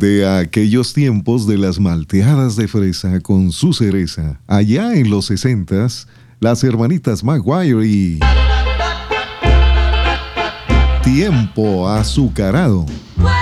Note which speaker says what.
Speaker 1: De aquellos tiempos de las malteadas de fresa con su cereza. Allá en los 60s, las hermanitas Maguire y Tiempo Azucarado.